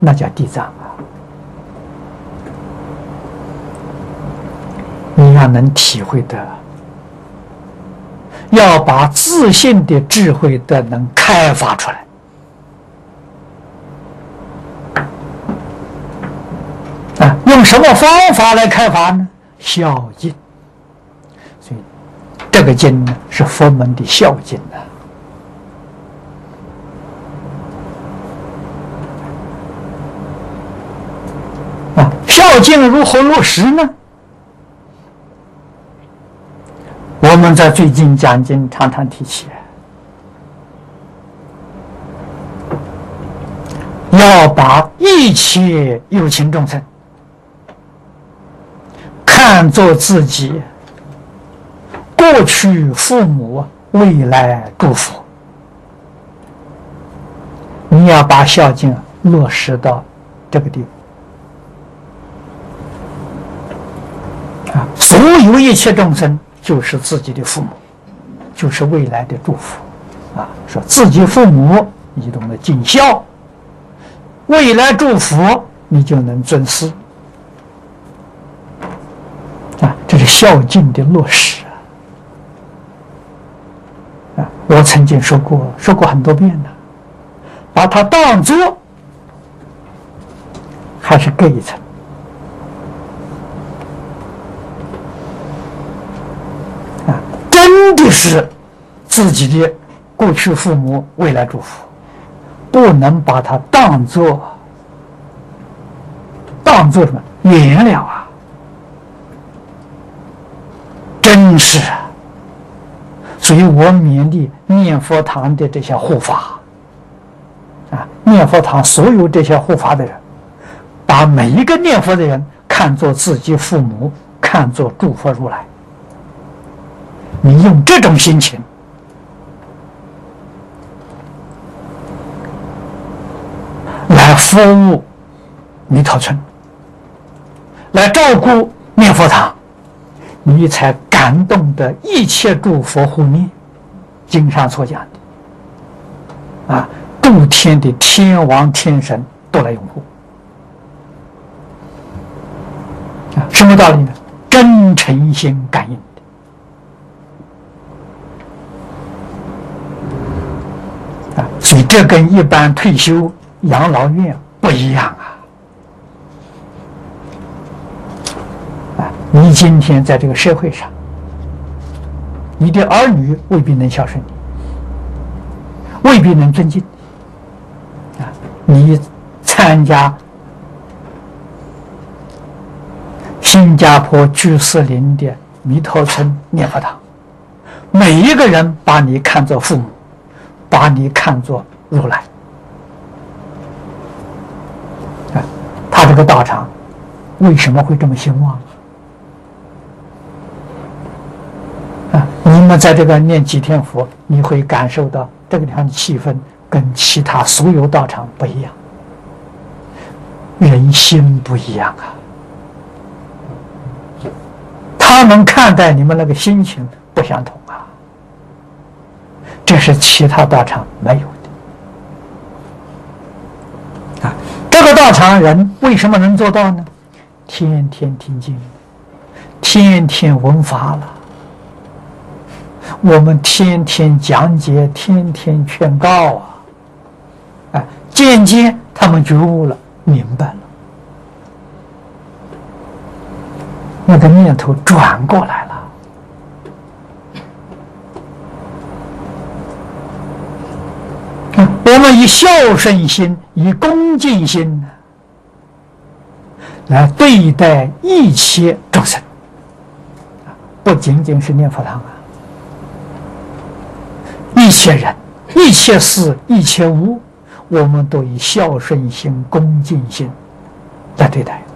那叫地藏啊！你要能体会的，要把自信的智慧的能开发出来。用什么方法来开发呢？孝敬。所以这个经呢，是佛门的孝经孝敬如何落实呢？我们在最近讲经常常提起，要把一切有情众生看作自己过去父母，未来祝福。你要把孝敬落实到这个地步所有一切众生就是自己的父母，就是未来的祝福说自己父母你懂得尽孝，未来祝福你就能尊师这是孝敬的落实我曾经说过很多遍了，把它当作还是隔一层真的是自己的过去父母，未来祝福，不能把它当作什么原了真是所以我勉励念佛堂的这些护法念佛堂所有这些护法的人，把每一个念佛的人看作自己父母，看作诸佛如来。你用这种心情来服务弥陀村，来照顾念佛堂，你才感动的一切诸佛护念。经上所讲的诸天的天王天神都来拥护什么道理呢？真诚心感应所以这跟一般退休养老院不一样你今天在这个社会上，你的儿女未必能孝顺你，未必能尊敬你参加新加坡居士林的弥陀村念佛堂，每一个人把你看作父母，把你看作如来他这个道场为什么会这么兴旺你们在这个念几天佛，你会感受到这个地方的气氛跟其他所有道场不一样，人心不一样他们看待你们那个心情不相同这是其他道场没有的这个道场人为什么能做到呢？天天听经，天天闻法了，我们天天讲解，天天劝告渐渐他们觉悟了，明白了，那个念头转过来了我们以孝顺心，以恭敬心来对待一切众生不仅仅是念佛堂一切人、一切事、一切物，我们都以孝顺心、恭敬心来对待